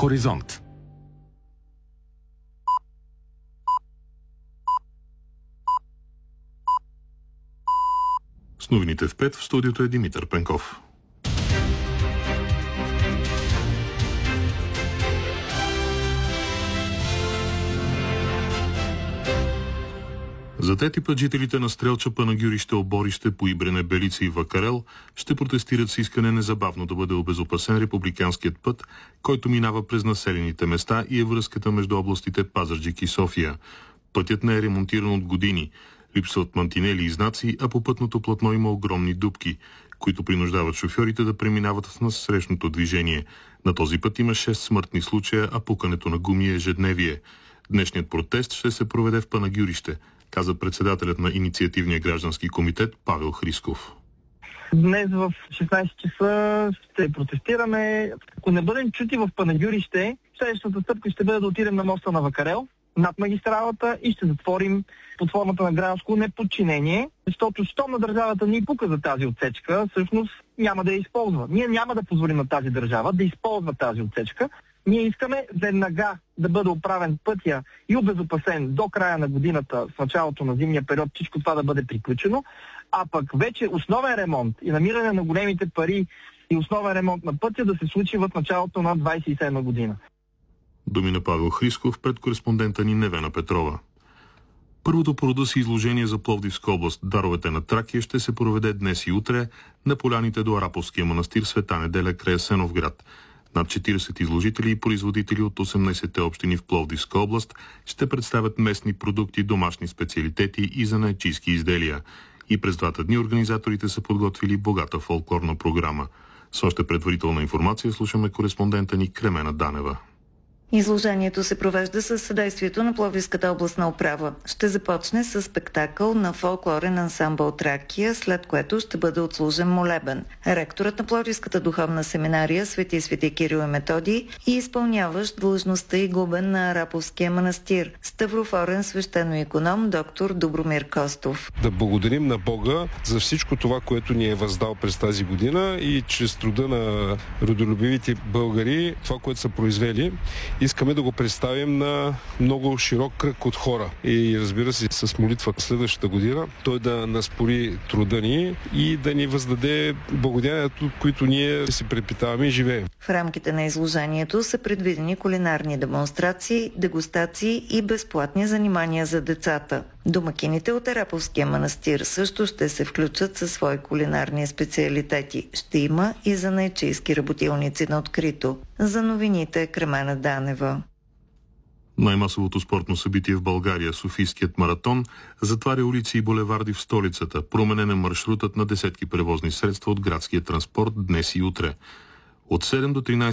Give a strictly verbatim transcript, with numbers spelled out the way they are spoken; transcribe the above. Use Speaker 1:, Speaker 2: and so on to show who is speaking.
Speaker 1: Хоризонт.
Speaker 2: С новините в пет в студиото е Димитър Пенков. За трети път жителите на Стрелча, Панагюрище, Оборище, Поибрене, Белица и Вакарел ще протестират с искане незабавно да бъде обезопасен републиканският път, който минава през населените места и е връзката между областите Пазарджик и София. Пътят не е ремонтиран от години. Липсват мантинели и знаци, а по пътното платно има огромни дупки, които принуждават шофьорите да преминават в насрещното движение. На този път има шест смъртни случая, а пукането на гуми е ежедневие. Днешният протест ще се проведе в Панагюрище, каза председателят на Инициативния граждански комитет Павел Хрисков.
Speaker 3: Днес в шестнайсет часа ще протестираме. Ако не бъдем чути в Панагюрище, следващата стъпка ще бъде да отидем на моста на Вакарел, над магистралата и ще затворим под формата на гражданско неподчинение, защото щом на държавата ни пука за тази отсечка, всъщност няма да я използва. Ние няма да позволим на тази държава да използва тази отсечка. Ние искаме веднага да бъде оправен пътя и обезопасен до края на годината, в началото на зимния период, всичко това да бъде приключено, а пък вече основен ремонт и намиране на големите пари и основен ремонт на пътя да се случи в началото на двайсет и седма година.
Speaker 2: Думи на Павел Хрисков пред кореспондента ни Невена Петрова. Първото по рода си изложение за Пловдивска област "Даровете на Тракия" ще се проведе днес и утре на поляните до Араповския манастир Света Неделя край Асеновград. Над четирийсет изложители и производители от осемнайсетте общини в Пловдивска област ще представят местни продукти, домашни специалитети и занаятчийски изделия. И през двата дни организаторите са подготвили богата фолклорна програма. С още предварителна информация слушаме кореспондента ни Кремена Данева.
Speaker 4: Изложението се провежда със съдействието на Пловдивската областна управа. Ще започне с спектакъл на фолклорен ансамбъл Тракия, след което ще бъде отслужен молебен. Ректорът на Пловдивската духовна семинария Свети Свети Кирил и Методий и изпълняващ длъжността и глобен на Араповския манастир, ставрофорен свещено-иконом доктор Добромир Костов.
Speaker 5: Да благодарим на Бога за всичко това, което ни е въздал през тази година и чрез труда на родолюбивите българи, това, което са произвели, искаме да го представим на много широк кръг от хора. И разбира се, с молитва следващата година той да наспори труда ни и да ни въздаде благодеянието, които ние си препитаваме и живеем.
Speaker 4: В рамките на изложението са предвидени кулинарни демонстрации, дегустации и безплатни занимания за децата. Домакините от Араповския манастир също ще се включат със свои кулинарни специалитети. Ще има и занаятчийски работилници на открито. За новините Кремена Данева.
Speaker 2: Най-масовото спортно събитие в България, Софийският маратон, затваря улици и булеварди в столицата. Променен е маршрутът на десетки превозни средства от градския транспорт днес и утре. От седем до тринайсет